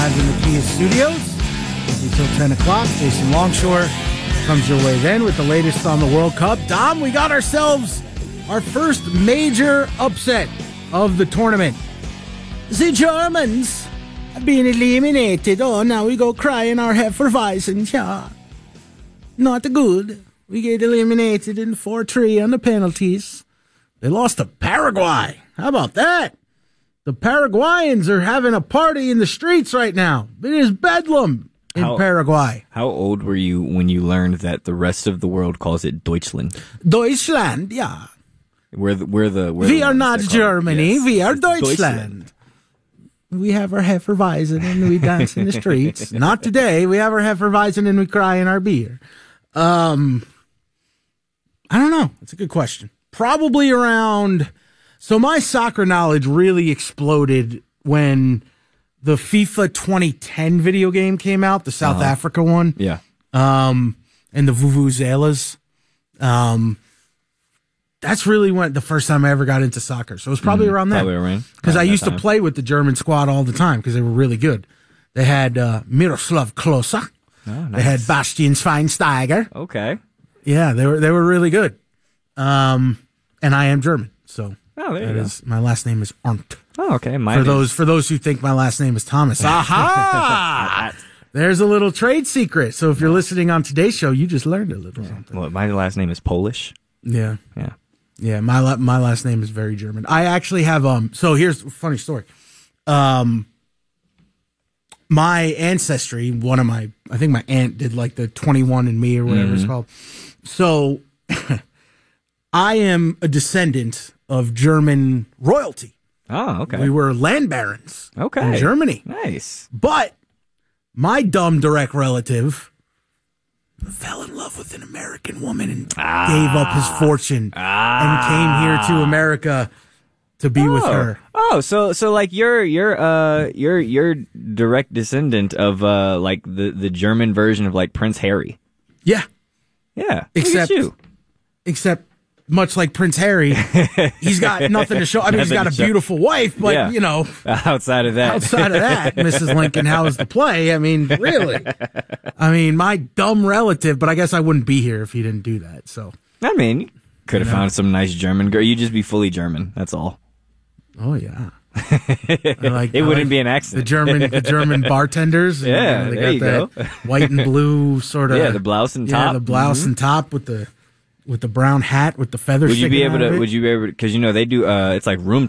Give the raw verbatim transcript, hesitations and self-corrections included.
Live in the Kia Studios until ten o'clock. Jason Longshore comes your way then with the latest on the World Cup. Dom, we got ourselves our first major upset of the tournament. The Germans have been eliminated. Oh, now we go crying our Hefeweizen. Yeah. Not good. We get eliminated in four three on the penalties. They lost to Paraguay. How about that? The Paraguayans are having a party in the streets right now. It is bedlam in how, Paraguay. How old were you when you learned that the rest of the world calls it Deutschland? Deutschland, yeah. We're the, we're the, we're we the are not Germany. Yes. We are Deutschland. Deutschland. We have our Hefeweizen and we dance in the streets. Not today. We have our Hefeweizen and we cry in our beer. Um, I don't know. That's a good question. Probably around... So my soccer knowledge really exploded when the FIFA twenty ten video game came out, the South uh-huh. Africa one. Yeah. Um, and the Vuvuzelas. Um, that's really when the first time I ever got into soccer. So it was probably mm, around then. Probably around. Because I used time. to play with the German squad all the time because they were really good. They had uh, Miroslav Klose. Oh, nice. They had Bastian Schweinsteiger. Okay. Yeah, they were they were really good. Um, and I am German, so. Oh, there you that go. Is, my last name is Arndt. Oh, okay. Mine for is... those for those who think my last name is Thomas. Aha! There's a little trade secret. So if you're listening on today's show, you just learned a little yeah. something. Well, my last name is Polish. Yeah. Yeah. Yeah, my la- my last name is very German. I actually have um so here's a funny story. Um my ancestry, one of my I think my aunt did like the twenty-one and me or whatever mm-hmm. it's called. So I am a descendant of German royalty. Oh, okay. We were land barons okay. in Germany. Nice. But my dumb direct relative fell in love with an American woman and ah. gave up his fortune ah. and came here to America to be oh. with her. Oh, so so like you're you're uh you're you're direct descendant of uh like the the German version of like Prince Harry. Yeah. Yeah. Except Look at you. Except much like Prince Harry, he's got nothing to show. I mean, he's got a beautiful wife, but, yeah. you know. Outside of that. Outside of that, Missus Lincoln, how is the play? I mean, really? I mean, my dumb relative, but I guess I wouldn't be here if he didn't do that, so. I mean, you could have you know. found some nice German girl. You'd just be fully German, that's all. Oh, yeah. I like, it I wouldn't like be an accident. The German, the German bartenders. Yeah, and, you know, they there you got go. that white and blue sort of. Yeah, the blouse and top. Yeah, the blouse mm-hmm. and top with the with the brown hat with the feathers. Would you be able to? Would you be able? Because you know they do. Uh, it's like room